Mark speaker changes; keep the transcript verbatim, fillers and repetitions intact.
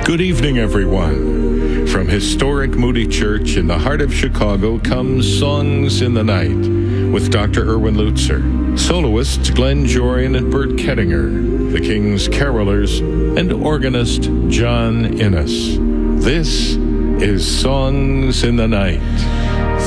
Speaker 1: Good evening, everyone. From historic Moody Church in the heart of Chicago comes Songs in the Night with Doctor Erwin Lutzer, soloists Glenn Jorian and Bert Kettinger, the King's Carolers, and organist John Innes. This is Songs in the Night.